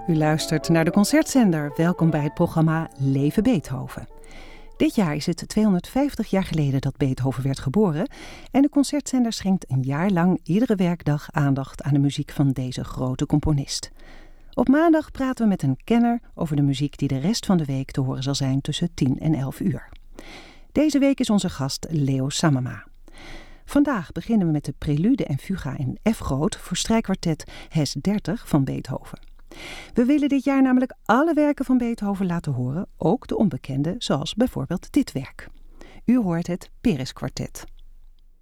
U luistert naar de Concertzender. Welkom bij het programma Leven Beethoven. Dit jaar is het 250 jaar geleden dat Beethoven werd geboren en de Concertzender schenkt een jaar lang iedere werkdag aandacht aan de muziek van deze grote componist. Op maandag praten we met een kenner over de muziek die de rest van de week te horen zal zijn tussen 10 en 11 uur. Deze week is onze gast Leo Samama. Vandaag beginnen we met de prelude en fuga in F groot voor strijkkwartet Hes 30 van Beethoven. We willen dit jaar namelijk alle werken van Beethoven laten horen, ook de onbekende, zoals bijvoorbeeld dit werk. U hoort het Peres kwartet.